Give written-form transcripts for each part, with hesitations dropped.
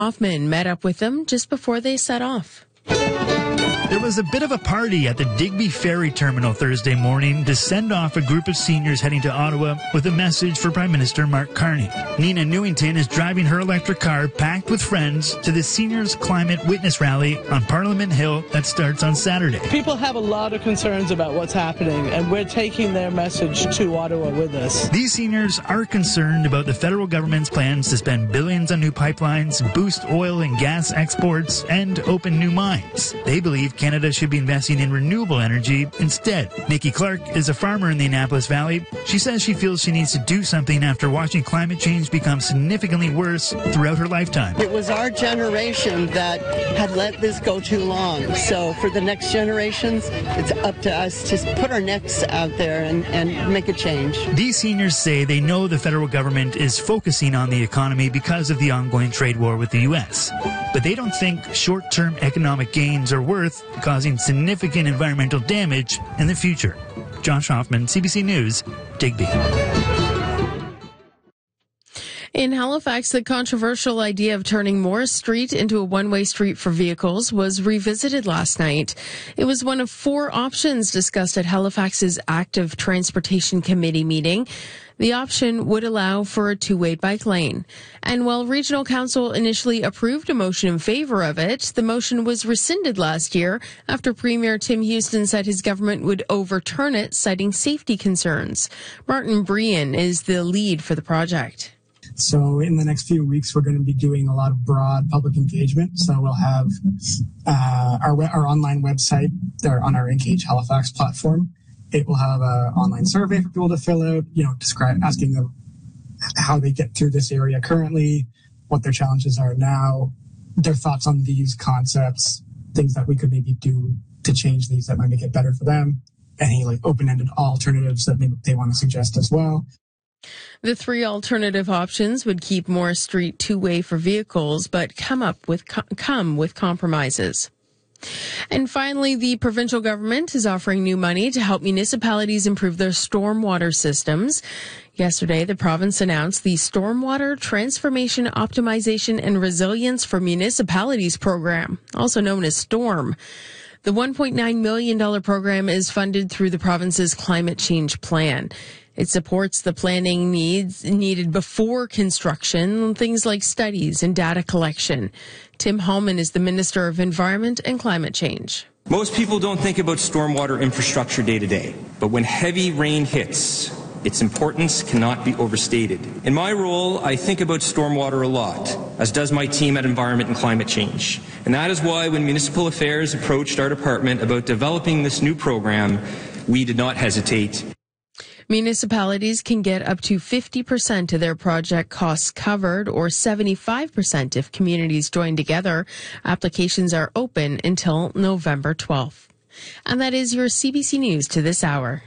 Hoffman met up with them just before they set off. There was a bit of a party at the Digby Ferry Terminal Thursday morning to send off a group of seniors heading to Ottawa with a message for Prime Minister Mark Carney. Nina Newington is driving her electric car packed with friends to the Seniors Climate Witness Rally on Parliament Hill that starts on Saturday. People have a lot of concerns about what's happening, and we're taking their message to Ottawa with us. These seniors are concerned about the federal government's plans to spend billions on new pipelines, boost oil and gas exports, and open new mines. They believe Canada should be investing in renewable energy instead. Nikki Clark is a farmer in the Annapolis Valley. She says she feels she needs to do something after watching climate change become significantly worse throughout her lifetime. It was our generation that had let this go too long. So for the next generations, it's up to us to put our necks out there and make a change. These seniors say they know the federal government is focusing on the economy because of the ongoing trade war with the U.S., but they don't think short-term economic gains are worth causing significant environmental damage in the future. Josh Hoffman, CBC News, Digby. In Halifax, the controversial idea of turning Morris Street into a one-way street for vehicles was revisited last night. It was one of 4 options discussed at Halifax's Active Transportation Committee meeting. The option would allow for a 2-way bike lane. And while Regional Council initially approved a motion in favor of it, the motion was rescinded last year after Premier Tim Houston said his government would overturn it, citing safety concerns. Martin Brian is the lead for the project. So in the next few weeks, we're going to be doing a lot of broad public engagement. So we'll have our online website there on our Engage Halifax platform. It will have an online survey for people to fill out, asking them how they get through this area currently, what their challenges are now, their thoughts on these concepts, things that we could maybe do to change these that might make it better for them, any open-ended alternatives that maybe they want to suggest as well. The 3 alternative options would keep Morris Street 2-way for vehicles, but come with compromises. And finally, the provincial government is offering new money to help municipalities improve their stormwater systems. Yesterday, the province announced the Stormwater Transformation, Optimization and Resilience for Municipalities program, also known as STORM. The $1.9 million program is funded through the province's climate change plan. It supports the planning needs needed before construction, things like studies and data collection. Tim Hallman is the Minister of Environment and Climate Change. Most people don't think about stormwater infrastructure day to day, but when heavy rain hits, its importance cannot be overstated. In my role, I think about stormwater a lot, as does my team at Environment and Climate Change. And that is why when Municipal Affairs approached our department about developing this new program, we did not hesitate. Municipalities can get up to 50% of their project costs covered, or 75% if communities join together. Applications are open until November 12th. And that is your CBC News to this hour.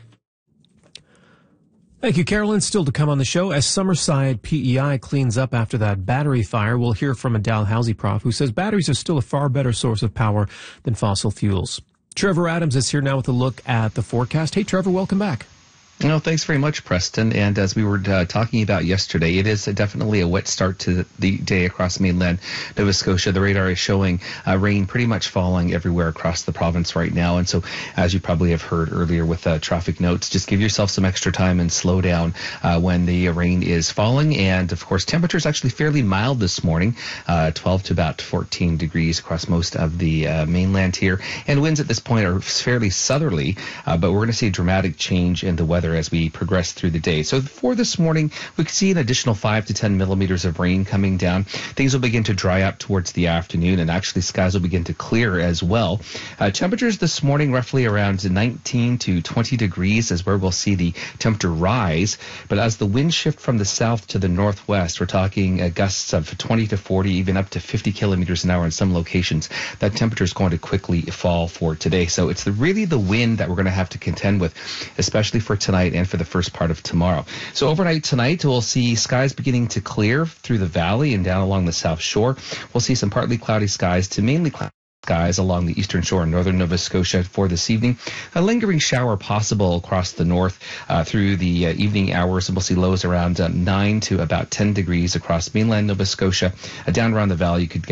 Thank you, Carolyn. Still to come on the show, as Summerside PEI cleans up after that battery fire, we'll hear from a Dalhousie prof who says batteries are still a far better source of power than fossil fuels. Trevor Adams is here now with a look at the forecast. Hey, Trevor, welcome back. No, thanks very much, Preston. And as we were talking about yesterday, it is definitely a wet start to the day across mainland Nova Scotia. The radar is showing rain pretty much falling everywhere across the province right now. And so, as you probably have heard earlier with traffic notes, just give yourself some extra time and slow down when the rain is falling. And, of course, temperatures actually fairly mild this morning, 12 to about 14 degrees across most of the mainland here. And winds at this point are fairly southerly, but we're going to see a dramatic change in the weather as we progress through the day. So for this morning, we could see an additional 5 to 10 millimeters of rain coming down. Things will begin to dry up towards the afternoon, and actually skies will begin to clear as well. Temperatures this morning roughly around 19 to 20 degrees is where we'll see the temperature rise. But as the winds shift from the south to the northwest, we're talking gusts of 20 to 40, even up to 50 kilometers an hour in some locations. That temperature is going to quickly fall for today. So it's really the wind that we're going to have to contend with, especially for tonight and for the first part of tomorrow. So overnight tonight, we'll see skies beginning to clear through the valley and down along the south shore. We'll see some partly cloudy skies to mainly cloudy skies along the eastern shore in northern Nova Scotia for this evening. A lingering shower possible across the north through the evening hours, and we'll see lows around 9 to about 10 degrees across mainland Nova Scotia. Down around the valley, you could get